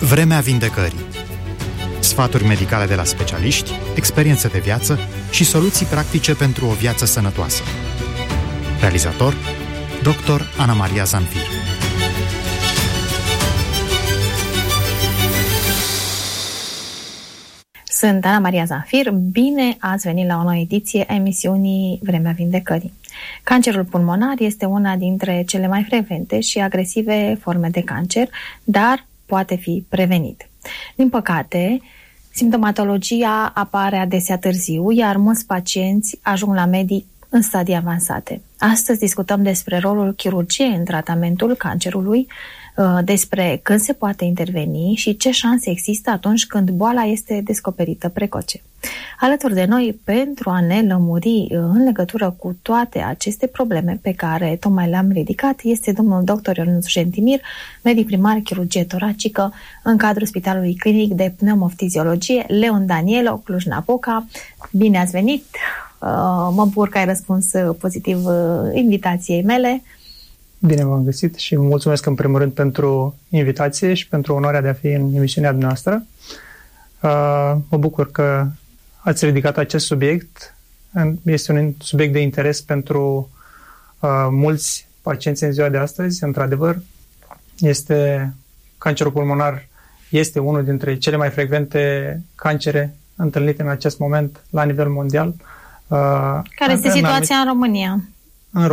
Vremea vindecării. Sfaturi medicale de la specialiști, experiențe de viață și soluții practice pentru o viață sănătoasă. Realizator: Dr. Ana Maria Zanfir. Sunt Ana Maria Zanfir. Bine ați venit la o nouă ediție a emisiunii Vremea Vindecării. Cancerul pulmonar este una dintre cele mai frecvente și agresive forme de cancer, dar poate fi prevenit. Din păcate, simptomatologia apare adesea târziu, iar mulți pacienți ajung la medic în stadii avansate. Astăzi discutăm despre rolul chirurgiei în tratamentul cancerului, despre când se poate interveni și ce șanse există atunci când boala este descoperită precoce. Alături de noi, pentru a ne lămuri în legătură cu toate aceste probleme pe care tocmai le-am ridicat, este domnul dr. Ionuț Jentimir, medic primar chirurgie toracică în cadrul Spitalului Clinic de Pneumofiziologie Leon Danielo, Cluj-Napoca. Bine ați venit! Mă bucur că ai răspuns pozitiv invitației mele. Bine v-am găsit și mulțumesc în primul rând pentru invitație și pentru onoarea de a fi în emisiunea noastră. Mă bucur că ați ridicat acest subiect. Este un subiect de interes pentru mulți pacienți în ziua de astăzi. Într-adevăr, cancerul pulmonar este unul dintre cele mai frecvente cancere întâlnite în acest moment la nivel mondial. Care este situația în România? În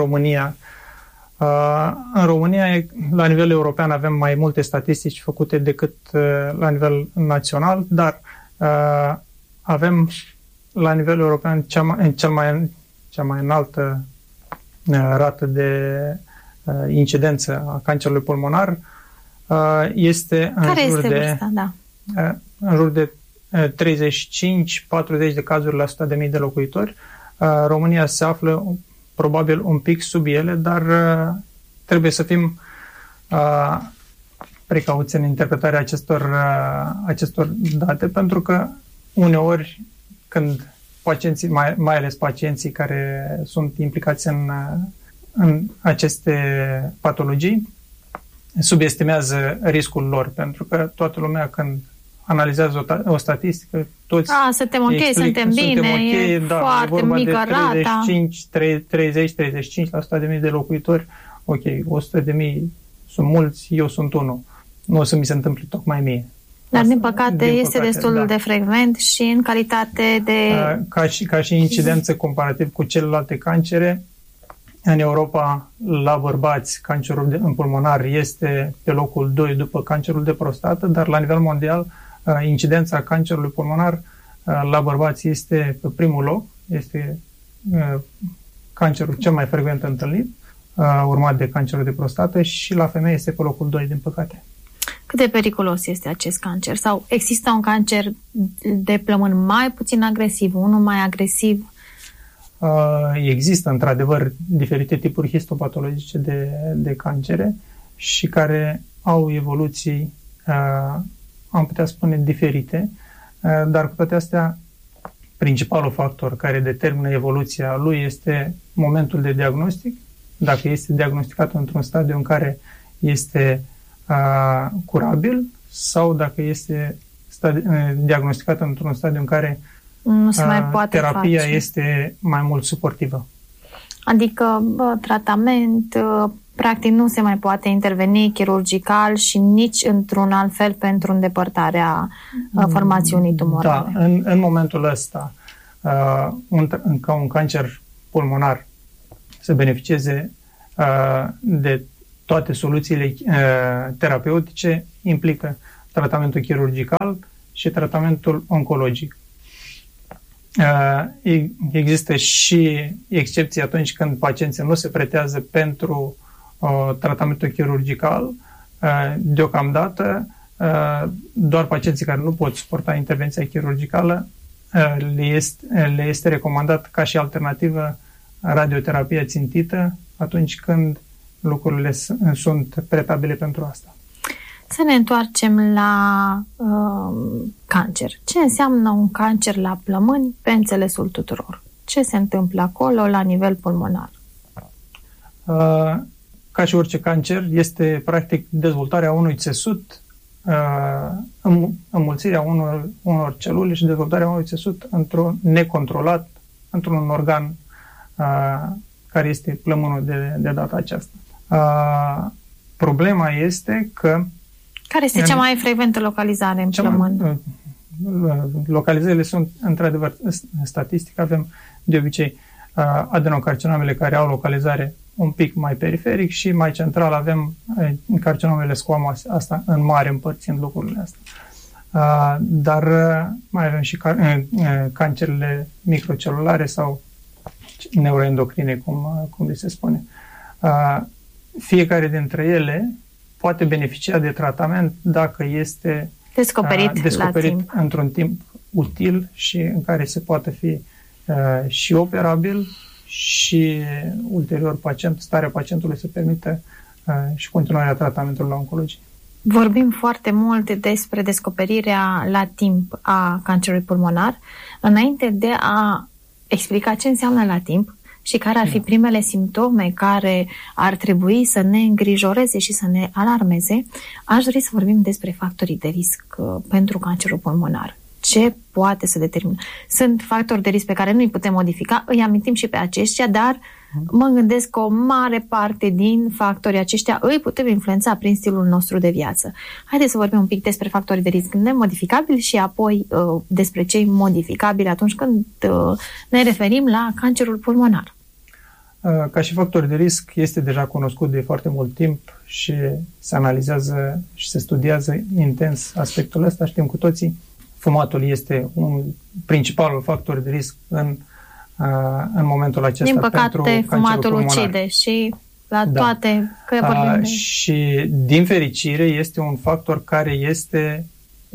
România, la nivel european, avem mai multe statistici făcute decât la nivel național, dar avem la nivel european cea mai înaltă rată de incidență a cancerului pulmonar. Este în Care jur este de vârsta? Da. În jur de 35-40 de cazuri la 100.000 de locuitori. România se află probabil un pic sub ele, dar trebuie să fim precauți în interpretarea acestor date, pentru că uneori când pacienții, mai ales pacienții care sunt implicați în aceste patologii, subestimează riscul lor, pentru că toată lumea când analizează o statistică, toți suntem ok, suntem bine, e foarte mică rata. 30-35% de locuitori, ok, 100.000 sunt mulți, eu sunt unul. Nu o să mi se întâmple tocmai mie. Dar din păcate este destul de frecvent și în calitate de... Ca și incidență comparativ cu celelalte cancere, în Europa, la bărbați, cancerul în pulmonar este pe locul 2 după cancerul de prostată, dar la nivel mondial, incidența cancerului pulmonar la bărbați este pe primul loc, este cancerul cel mai frecvent întâlnit, urmat de cancerul de prostată, și la femei este pe locul 2, din păcate. Cât de periculos este acest cancer? Sau există un cancer de plămân mai puțin agresiv, unul mai agresiv? Există, într-adevăr, diferite tipuri histopatologice de cancere și care au evoluții, am putea spune, diferite, dar cu toate astea, principalul factor care determină evoluția lui este momentul de diagnostic. Dacă este diagnosticat într-un stadiu în care este curabil sau dacă este diagnosticat într-un stadiu în care nu se mai poate terapia face. Este mai mult suportivă. Adică tratament, practic nu se mai poate interveni chirurgical și nici într-un alt fel pentru îndepărtarea formațiunii tumorale. Da, în momentul ăsta, ca un cancer pulmonar să beneficieze de toate soluțiile terapeutice, implică tratamentul chirurgical și tratamentul oncologic. Există și excepții atunci când pacienții nu se pretează pentru tratamentul chirurgical. Deocamdată, doar pacienții care nu pot suporta intervenția chirurgicală le este recomandat ca și alternativă radioterapia țintită atunci când lucrurile sunt pretabile pentru asta. Să ne întoarcem la cancer. Ce înseamnă un cancer la plămâni pe înțelesul tuturor? Ce se întâmplă acolo la nivel pulmonar? Ca și orice cancer, este practic dezvoltarea unui țesut înmulțirea unor celule și dezvoltarea unui țesut necontrolat într-un organ care este plămânul de data aceasta. Problema este că... Care este cea mai frecventă localizare în plămân? Localizările sunt, într-adevăr, statistic, avem de obicei adenocarcinomele care au localizare un pic mai periferic și mai central avem carcinomele squamose, asta în mare împărțind lucrurile astea. Dar mai avem și cancerele microcelulare sau neuroendocrine, cum li se spune. Fiecare dintre ele poate beneficia de tratament dacă este descoperit într-un timp util și în care se poate fi și operabil și ulterior starea pacientului să permită și continuarea tratamentului la oncologie. Vorbim foarte mult despre descoperirea la timp a cancerului pulmonar. Înainte de a explica ce înseamnă la timp și care ar fi primele simptome care ar trebui să ne îngrijoreze și să ne alarmeze, aș dori să vorbim despre factorii de risc pentru cancerul pulmonar. Ce poate să determine? Sunt factori de risc pe care nu îi putem modifica, îi amintim și pe aceștia, dar mă gândesc că o mare parte din factorii aceștia îi putem influența prin stilul nostru de viață. Haideți să vorbim un pic despre factorii de risc nemodificabili și apoi despre cei modificabili atunci când ne referim la cancerul pulmonar. Ca și factor de risc este deja cunoscut de foarte mult timp și se analizează și se studiază intens aspectul ăsta. Știm cu toții, fumatul este un principalul factor de risc în momentul acesta. Din păcate, pentru fumatul ucide și la toate că vorbim de... Și din fericire este un factor care este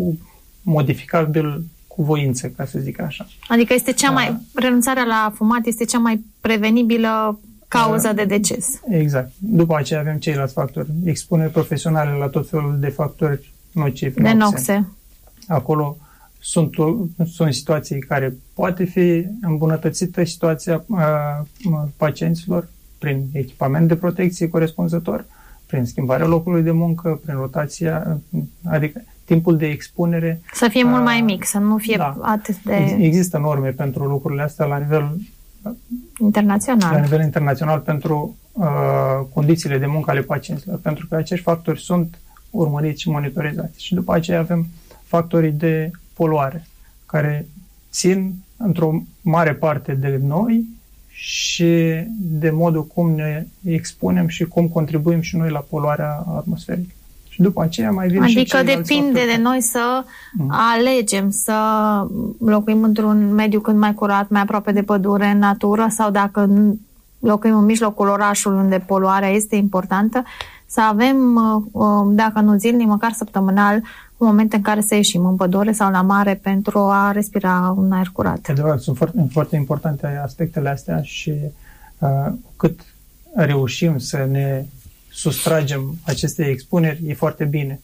modificabil cu voință, ca să zic așa. Adică este renunțarea la fumat este cea mai prevenibilă cauză de deces. Exact. După aceea avem ceilalți factori. Expuneri profesionale la tot felul de factori nocivi. De noxe. Acolo sunt situații care poate fi îmbunătățită situația pacienților prin echipament de protecție corespunzător, prin schimbarea locului de muncă, prin rotația, adică timpul de expunere. Să fie mult mai mic, să nu fie atât de... Există norme pentru lucrurile astea la nivel internațional. La nivel internațional pentru condițiile de muncă ale pacienților, pentru că acești factori sunt urmăriți și monitorizați. Și după aceea avem factorii de poluare, care țin într-o mare parte de noi și de modul cum ne expunem și cum contribuim și noi la poluarea atmosferică. Și după aceea mai vine adică depinde de noi să alegem să locuim într-un mediu cât mai curat, mai aproape de pădure, în natură, sau dacă locuim în mijlocul orașului unde poluarea este importantă, să avem, dacă nu zilnic, măcar săptămânal, un moment în care să ieșim în pădure sau la mare pentru a respira un aer curat. Adevărat, sunt foarte, foarte importante aspectele astea și cât reușim să ne sustragem aceste expuneri, e foarte bine.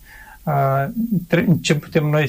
Ce putem noi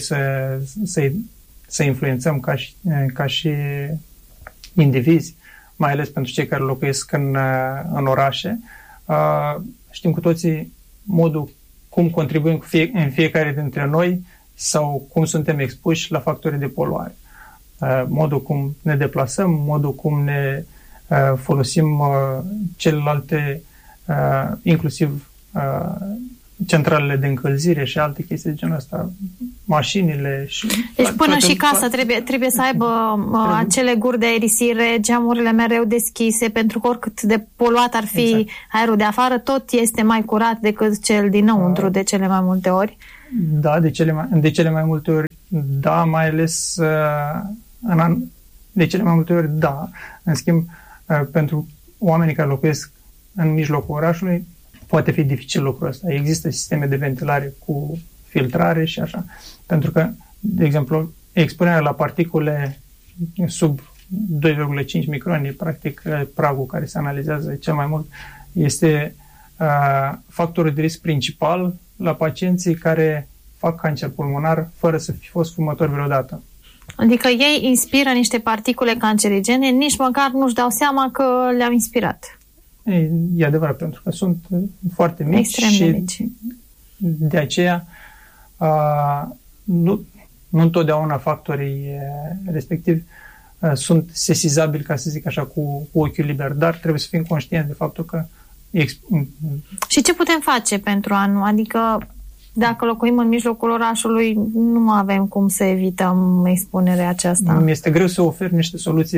să influențăm ca și indivizi, mai ales pentru cei care locuiesc în orașe. Știm cu toții modul cum contribuim în fiecare dintre noi sau cum suntem expuși la factorii de poluare. Modul cum ne deplasăm, modul cum ne folosim celelalte, inclusiv centralele de încălzire și alte chestii de genul ăsta, mașinile și... Deci până și casa trebuie să aibă acele guri de aerisire, geamurile mereu deschise, pentru că oricât de poluat ar fi aerul de afară, tot este mai curat decât cel dinăuntru de cele mai multe ori. Da, de cele mai multe ori, da, mai ales de cele mai multe ori, da. În schimb, pentru oamenii care locuiesc în mijlocul orașului, poate fi dificil lucrul ăsta. Există sisteme de ventilare cu filtrare și așa. Pentru că, de exemplu, expunerea la particule sub 2,5 microni, practic pragul care se analizează cel mai mult, este factorul de risc principal la pacienții care fac cancer pulmonar fără să fi fost fumători vreodată. Adică ei inspiră niște particule cancerigene, nici măcar nu-și dau seama că le-au inspirat. E adevărat, pentru că sunt foarte mici. Extrem de mici. De aceea nu întotdeauna factorii respectivi sunt sesizabili, ca să zic așa, cu ochiul liber, dar trebuie să fim conștienți de faptul că... Și ce putem face pentru a nu? Adică, dacă locuim în mijlocul orașului, nu avem cum să evităm expunerea aceasta. Mi-este greu să ofer niște soluții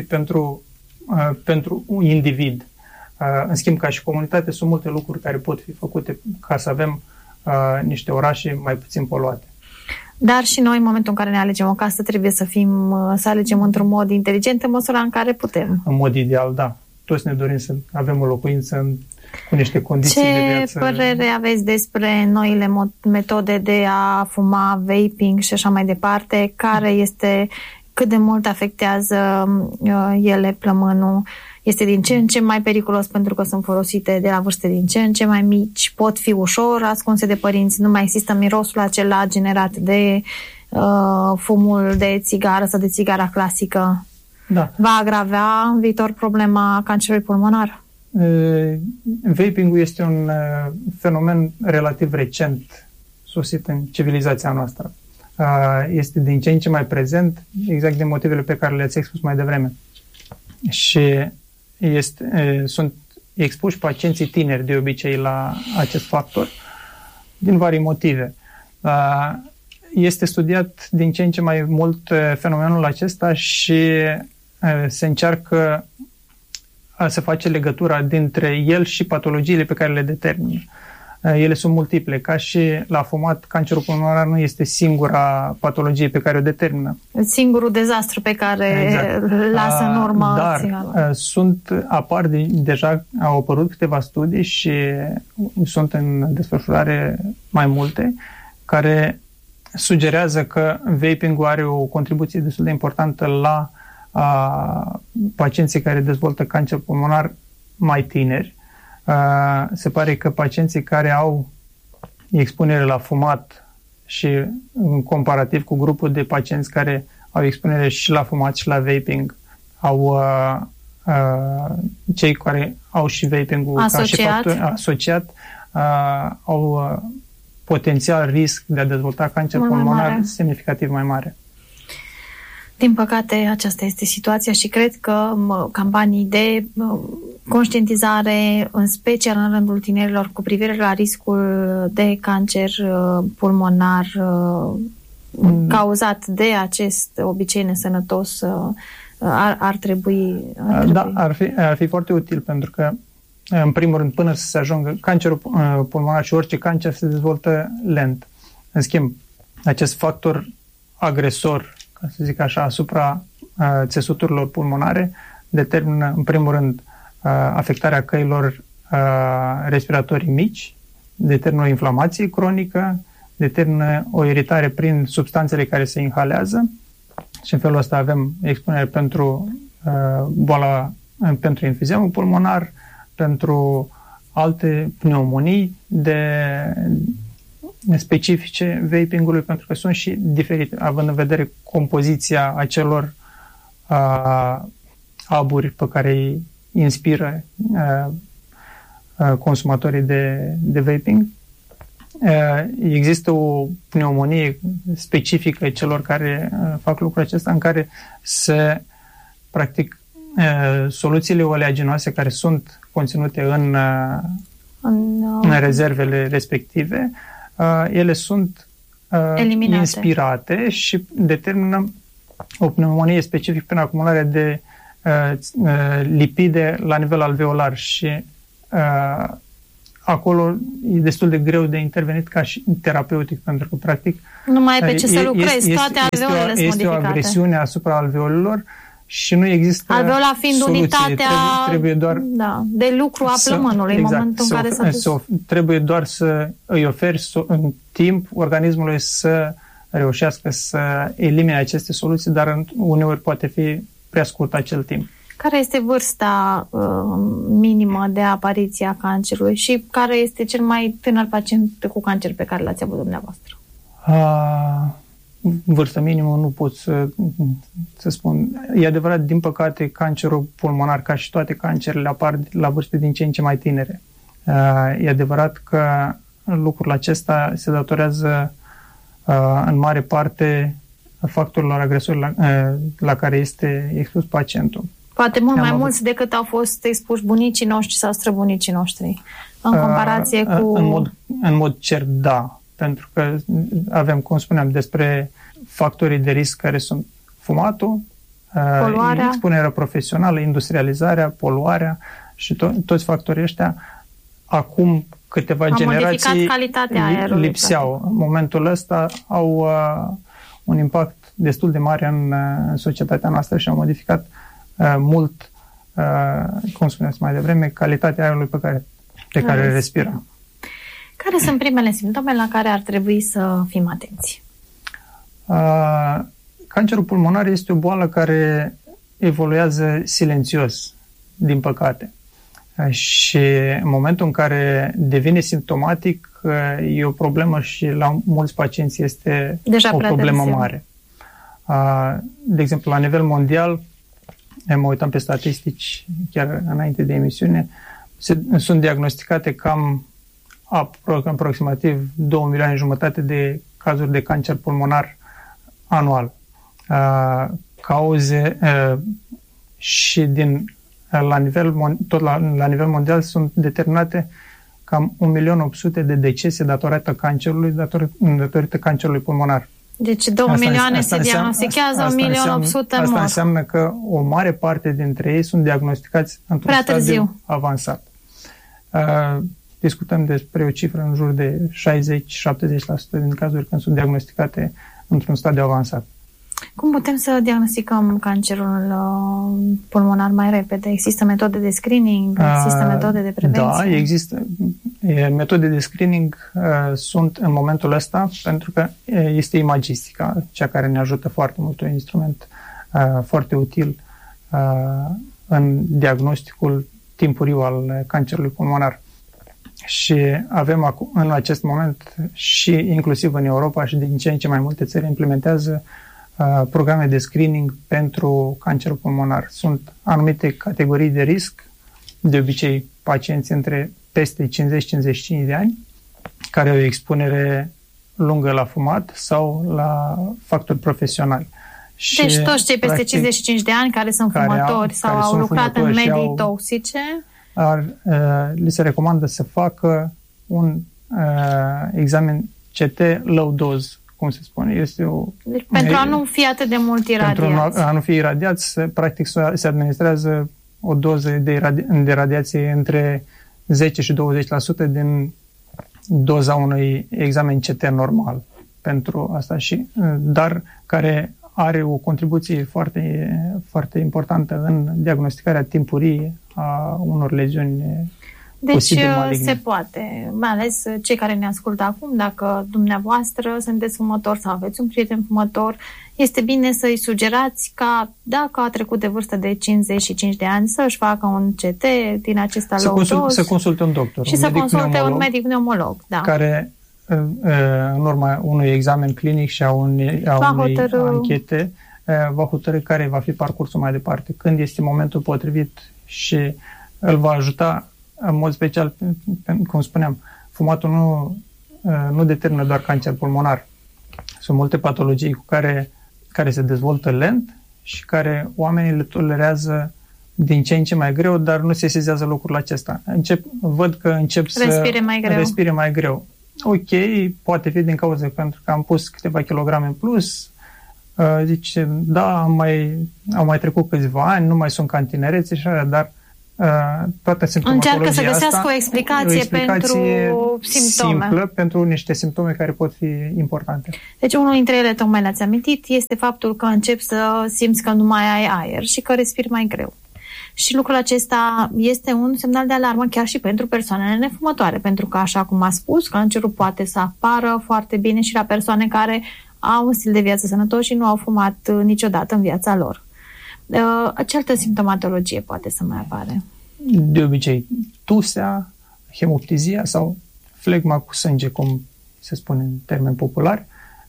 pentru un individ. În schimb, ca și comunitate, sunt multe lucruri care pot fi făcute ca să avem niște orașe mai puțin poluate. Dar și noi, în momentul în care ne alegem o casă, trebuie să alegem într-un mod inteligent, în măsura în care putem. În mod ideal, da. Toți ne dorim să avem o locuință cu niște condiții de viață. Ce părere aveți despre noile metode de a fuma, vaping și așa mai departe? Cât de mult afectează ele plămânul? Este din ce în ce mai periculos pentru că sunt folosite de la vârste din ce în ce mai mici, pot fi ușor ascunse de părinți, nu mai există mirosul acela generat de fumul de țigară sau de țigara clasică. Da. Va agravea în viitor problema cancerului pulmonar? Vaping-ul este un fenomen relativ recent sosit în civilizația noastră. Este din ce în ce mai prezent, exact din motivele pe care le-ați expus mai devreme. Și sunt expuși pacienții tineri de obicei la acest factor din vari motive. Este studiat din ce în ce mai mult fenomenul acesta și se încearcă să face legătura dintre el și patologiile pe care le determină. Ele sunt multiple, ca și la fumat, cancerul pulmonar nu este singura patologie pe care o determină. Singurul dezastru pe care îl lasă în urmă. Dar deja au apărut câteva studii și sunt în desfășurare mai multe, care sugerează că vaping-ul are o contribuție destul de importantă la pacienții care dezvoltă cancer pulmonar mai tineri. Se pare că pacienții care au expunere la fumat și în comparativ cu grupul de pacienți care au expunere și la fumat și la vaping, cei care au și vaping-ul ca și factor asociat, au potențial risc de a dezvolta cancer pulmonar semnificativ mai mare. Din păcate, aceasta este situația și cred că campanii de conștientizare, în special în rândul tinerilor, cu privire la riscul de cancer pulmonar cauzat de acest obicei nesănătos, ar trebui. Da, ar fi foarte util, pentru că, în primul rând, până să se ajungă cancerul pulmonar și orice cancer se dezvoltă lent. În schimb, acest factor agresor, ca să zic așa, asupra țesuturilor pulmonare, determină, în primul rând, afectarea căilor respiratorii mici, determină o inflamație cronică, determină o iritare prin substanțele care se inhalează și în felul ăsta avem expunere pentru boala, pentru enfizemul pulmonar, pentru alte pneumonii specifice vaping-ului, pentru că sunt și diferite, având în vedere compoziția acelor aburi pe care îi inspiră consumatorii de vaping. Există o pneumonie specifică celor care fac lucrul acesta, în care practic, soluțiile oleaginoase care sunt conținute în rezervele respective, ele sunt eliminate, inspirate și determină o pneumonie specifică prin acumulare de lipide la nivel alveolar și acolo e destul de greu de intervenit ca și terapeutic, pentru că practic nu mai e pe ce să lucrezi, toate alveolele sunt modificate. Este o agresiune asupra alveolelor și nu există alveola fiind soluție. Unitatea trebuie doar de lucru a plămânului, în momentul în care s-a dus. Trebuie doar să îi oferi în timp organismului să reușească să elimine aceste soluții, dar uneori poate fi prea scurt acel timp. Care este vârsta minimă de apariție a cancerului și care este cel mai tânăr pacient cu cancer pe care l-ați avut dumneavoastră? Vârsta minimă nu pot să spun. E adevărat, din păcate, cancerul pulmonar, ca și toate cancerele, apar la vârste din ce în ce mai tinere. E adevărat că lucrul acesta se datorează în mare parte factorilor agresori la care este expus pacientul. Poate mult mai mulți decât au fost expuși bunicii noștri sau străbunicii noștri, în comparație cu... În mod cert, da. Pentru că avem, cum spuneam, despre factorii de risc care sunt fumatul, poluarea, expunerea profesională, industrializarea, poluarea și toți factorii ăștia acum câteva generații lipseau. În momentul ăsta au un impact destul de mare în societatea noastră și au modificat mult, cum spuneați mai devreme, calitatea aerului pe care respirăm. Care sunt primele simptome la care ar trebui să fim atenți? Cancerul pulmonar este o boală care evoluează silențios, din păcate. Și în momentul în care devine simptomatic, e o problemă și la mulți pacienți este deja o problemă mare. De exemplu, la nivel mondial, mă uitam pe statistici chiar înainte de emisiune, sunt diagnosticate cam aproximativ 2,5 milioane de cazuri de cancer pulmonar anual. Cauze și la nivel mondial sunt determinate cam 1.800.000 de decese datorită cancerului, datorită cancerului pulmonar. Deci 2 milioane se diagnostichează, 1.800.000 mor. Asta înseamnă că o mare parte dintre ei sunt diagnosticați într-un stadiu avansat. Discutăm despre o cifră în jur de 60-70% din cazuri când sunt diagnosticate într-un stadiu avansat. Cum putem să diagnosticăm cancerul pulmonar mai repede? Există metode de screening? Există metode de prevenție? Da, există. Metode de screening sunt în momentul ăsta pentru că este imagistica, cea care ne ajută foarte mult, un instrument foarte util în diagnosticul timpuriu al cancerului pulmonar. Și avem în acest moment și inclusiv în Europa și din ce în ce mai multe țări implementează programe de screening pentru cancerul pulmonar. Sunt anumite categorii de risc, de obicei pacienți între peste 50-55 de ani, care au o expunere lungă la fumat sau la factori profesionali. Deci toți cei peste 55 de ani care sunt fumători sau au lucrat în medii toxice, li se recomandă să facă un examen CT low dose, cum se spune. Deci pentru a nu fi atât de mult iradiați. Pentru a nu fi iradiați, practic se administrează o doză de radiație între 10 și 20% din doza unui examen CT normal pentru asta, dar care are o contribuție foarte, foarte importantă în diagnosticarea timpurie a unor leziuni. Deci se poate, mai ales cei care ne ascultă acum, dacă dumneavoastră sunteți fumător sau aveți un prieten fumător, este bine să-i sugerați ca, dacă a trecut de vârstă de 55 de ani, să-și facă un CT din acesta low dose. Să consulte un doctor. Și să consulte un medic pneumolog. Da. Care, în urma unui examen clinic și a unei anchete, va hotărî care va fi parcursul mai departe, când este momentul potrivit și îl va ajuta în mod special, cum spuneam, fumatul nu determină doar cancer pulmonar. Sunt multe patologii care se dezvoltă lent și care oamenii le tolerează din ce în ce mai greu, dar nu se sezează lucrul acesta. Văd că încep să respire mai greu. Ok, poate fi din cauza pentru că am pus câteva kilograme în plus. Zice, da, au mai trecut câțiva ani, nu mai sunt ca în tinerețe și așa, dar toată simptomatologia încearcă să găsească o explicație pentru simptome. Simplă, pentru niște simptome care pot fi importante. Deci unul dintre ele, tocmai le-ați amintit, este faptul că începi să simți că nu mai ai aer și că respiri mai greu. Și lucrul acesta este un semnal de alarmă chiar și pentru persoanele nefumătoare, pentru că, așa cum a spus, cancerul poate să apară foarte bine și la persoane care au un stil de viață sănătos și nu au fumat niciodată în viața lor. Ce altă simptomatologie poate să mai apare? De obicei, tusea, hemoptizia sau flegma cu sânge, cum se spune în termeni populari.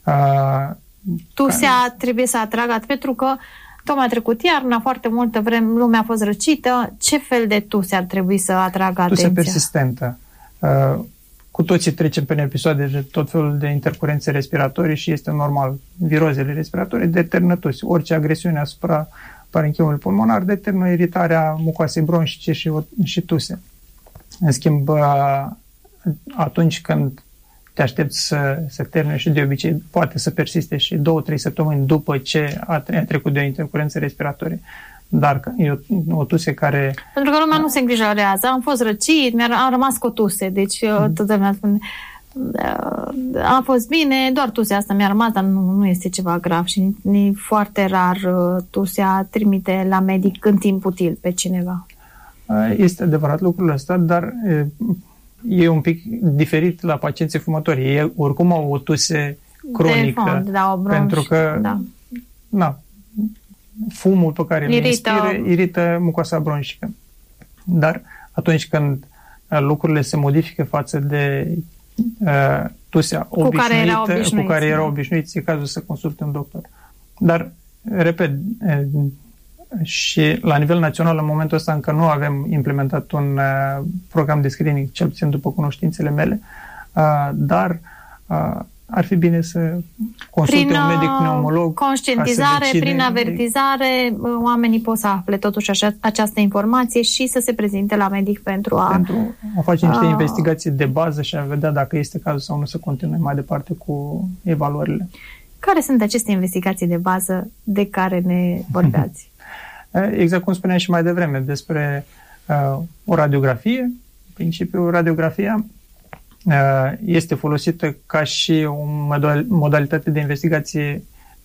Tusea trebuie să atragă, pentru că tocmai a trecut iarna, foarte multă vreme, lumea a fost răcită. Ce fel de tuse ar trebui să atragă atenția? Tuse persistentă. cu toții trecem prin episoade de tot felul de intercurențe respiratorii și este normal. Virozele respiratorii determină tuse. Orice agresiune asupra parenchimului pulmonar determină iritarea mucoasei bronșice și tuse. În schimb, atunci când te aștepți să termine și de obicei poate să persiste și 2-3 săptămâni după ce a trecut de o intercurență respiratorie. Dar e o tuse care... Pentru că lumea nu se îngrijorează. Am fost răcit, am rămas cu o tuse. Deci toată lumea spune a fost bine, doar tusea asta mi-a rămas, dar nu este ceva grav și e foarte rar tusea trimite la medic în timp util pe cineva. Este adevărat lucrul ăsta, dar e un pic diferit la pacienții fumători. Ei oricum au o tuse cronică. De fond, da, o bronș, pentru că fumul pe care îl inspiră irită mucoasa bronșică. Dar atunci când lucrurile se modifică față de tusea obișnuită, cu care erau obișnuiți, e cazul să consulte un doctor. Dar, repet, și la nivel național, în momentul ăsta încă nu avem implementat un program de screening, cel puțin după cunoștințele mele, dar ar fi bine să consulte un medic pneumolog. Conștientizare, prin avertizare, oamenii pot să afle totuși această informație și să se prezinte la medic pentru a face niște investigații de bază și a vedea dacă este cazul sau nu să continue mai departe cu evaluările. Care sunt aceste investigații de bază de care ne vorbeați? Exact cum spuneam și mai devreme, despre o radiografie. În principiu, radiografia este folosită ca și o modalitate de investigație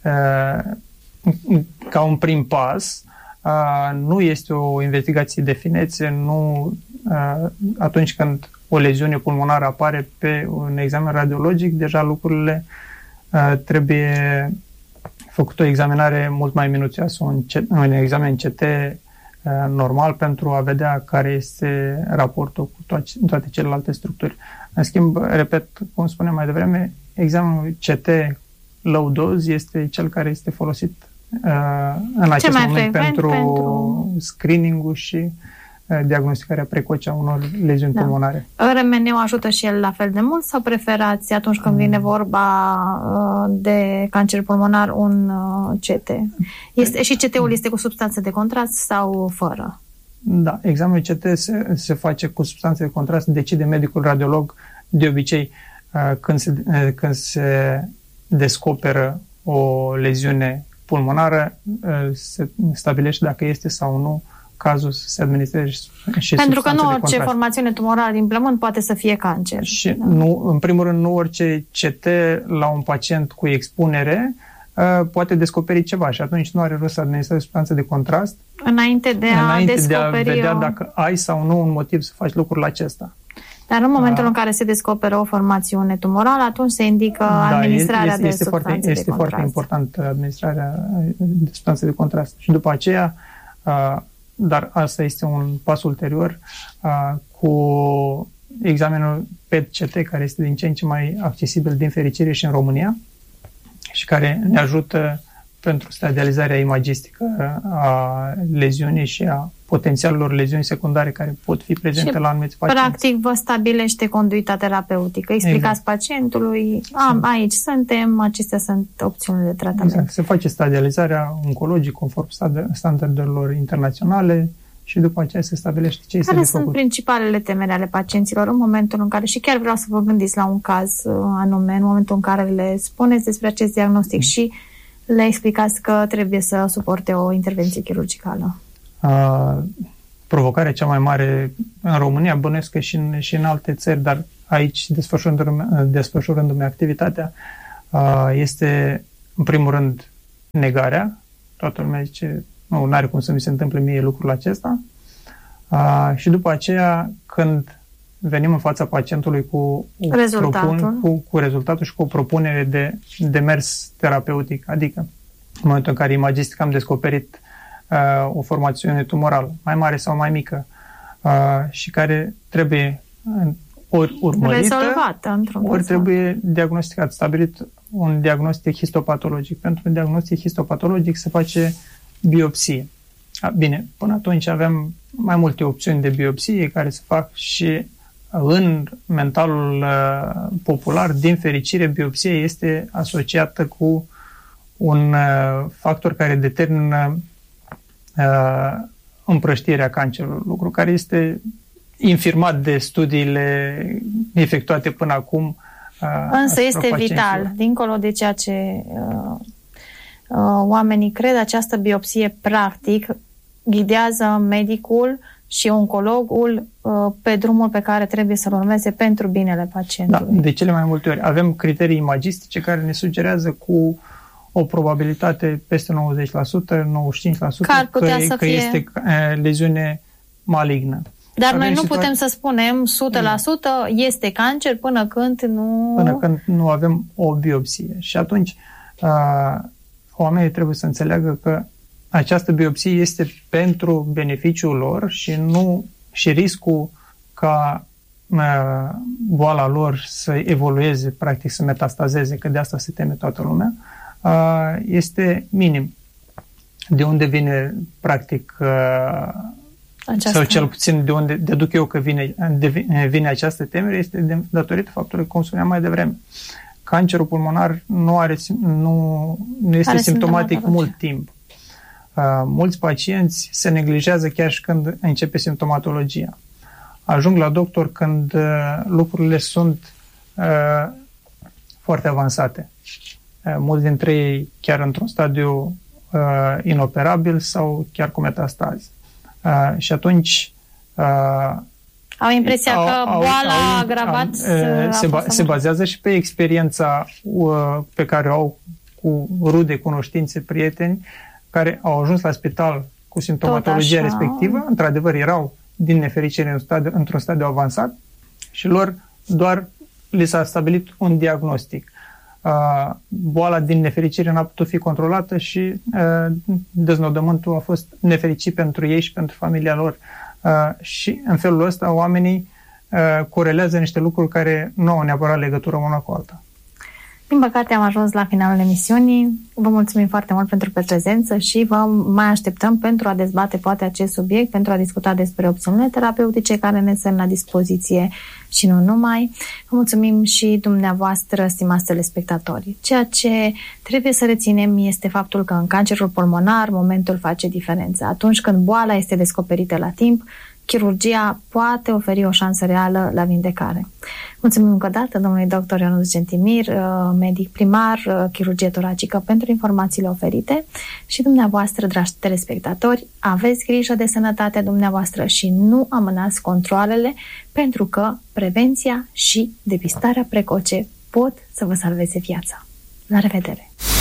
ca un prim pas. Nu este o investigație de finețe, nu atunci când o leziune pulmonară apare pe un examen radiologic, deja lucrurile trebuie făcut o examinare mult mai minuțioasă, un examen CT normal pentru a vedea care este raportul cu toate celelalte structuri. În schimb, repet, cum spuneam mai devreme, examenul CT low dose este cel care este folosit în acest moment pentru screening-ul și diagnosticarea precoce a unor leziuni pulmonare. RMN-ul ajută și el la fel de mult sau preferați atunci când vine vorba de cancer pulmonar un CT? Și CT-ul este cu substanțe de contrast sau fără? Da, examenul CT se face cu substanțe de contrast, decide medicul radiolog de obicei când se descoperă o leziune pulmonară, se stabilește dacă este sau nu cazul să se administreze și pentru că nu orice formațiune tumorală din plămâni poate să fie cancer. Și nu, în primul rând, nu orice CT la un pacient cu expunere poate descoperi ceva și atunci nu are rost să administrezi substanțe de contrast înainte de a vedea dacă ai sau nu un motiv să faci lucrul acesta. Dar în momentul în care se descoperă o formațiune tumorală, atunci se indică administrarea de substanțe de contrast. Este foarte important administrarea de substanțe de contrast. Și după aceea, dar asta este un pas ulterior, cu examenul PET-CT, care este din ce în ce mai accesibil din fericire și în România și care ne ajută pentru stadializarea imagistică a leziunii și a potențialelor leziuni secundare care pot fi prezente la anumiți pacienți. Practic vă stabilește conduita terapeutică. Explicați pacientului, aici suntem, acestea sunt opțiunile de tratament. Exact. Se face stadializarea oncologic conform standardelor internaționale și după aceea se stabilește ce este de făcut. Care sunt principalele temeri ale pacienților în momentul în care, și chiar vreau să vă gândiți la un caz anume, în momentul în care le spuneți despre acest diagnostic și le explicați că trebuie să suporte o intervenție chirurgicală? Provocarea cea mai mare în România, bănuiesc că și în alte țări, dar aici desfășurându-mi activitatea, este în primul rând negarea. Toată lumea zice, nu are cum să mi se întâmple mie lucrul acesta. Și după aceea, când venim în fața pacientului cu rezultatul și cu o propunere de demers terapeutic, adică în momentul în care imagistic am descoperit o formațiune tumorală, mai mare sau mai mică, și care trebuie ori urmărită, rezolvată, ori trebuie diagnosticat, stabilit un diagnostic histopatologic. Pentru un diagnostic histopatologic se face biopsie. Bine, până atunci avem mai multe opțiuni de biopsie care se fac și în mentalul popular, din fericire, biopsia este asociată cu un factor care determină împrăștierea cancerului, lucru care este infirmat de studiile efectuate până acum. Însă este vital, dincolo de ceea ce oamenii cred, această biopsie practic ghidează medicul și oncologul pe drumul pe care trebuie să-l urmeze pentru binele pacientului. Da, de cele mai multe ori avem criterii imagistice care ne sugerează cu o probabilitate peste 90%, 95% că este leziune malignă. Dar noi nu putem să spunem 100% este cancer până când nu avem o biopsie. Și atunci oamenii trebuie să înțeleagă că această biopsie este pentru beneficiul lor și riscul ca boala lor să evolueze, practic să metastazeze, că de asta se teme toată lumea, este minim. De unde vine, practic, sau cel puțin de unde deduc eu că vine această temere, este datorită faptului, cum spuneam mai devreme, cancerul pulmonar nu este simptomatic mult timp. Mulți pacienți se neglijează chiar și când începe simptomatologia. Ajung la doctor când lucrurile sunt foarte avansate. Mulți dintre ei chiar într-un stadiu inoperabil sau chiar cu metastaze. Și atunci au impresia că boala a agravat. Se bazează și pe experiența pe care o au cu rude, cunoștințe, prieteni care au ajuns la spital cu simptomatologia respectivă. Într-adevăr, erau, din nefericire, într-un stadiu avansat și lor doar li s-a stabilit un diagnostic. Boala, din nefericire, n-a putut fi controlată și deznodământul a fost nefericit pentru ei și pentru familia lor. Și în felul ăsta oamenii corelează niște lucruri care nu au neapărat legătură una cu alta. Din păcate am ajuns la finalul emisiunii. Vă mulțumim foarte mult pentru prezență și vă mai așteptăm pentru a dezbate poate acest subiect, pentru a discuta despre opțiunile terapeutice care ne sunt la dispoziție și nu numai. Vă mulțumim și dumneavoastră, stimați telespectatori. Ceea ce trebuie să reținem este faptul că în cancerul pulmonar momentul face diferența. Atunci când boala este descoperită la timp, chirurgia poate oferi o șansă reală la vindecare. Mulțumim încă o dată domnului dr. Ionuț Gentimir, medic primar, chirurgie toracică, pentru informațiile oferite și dumneavoastră, dragi telespectatori, aveți grijă de sănătatea dumneavoastră și nu amânați controalele, pentru că prevenția și depistarea precoce pot să vă salveze viața. La revedere!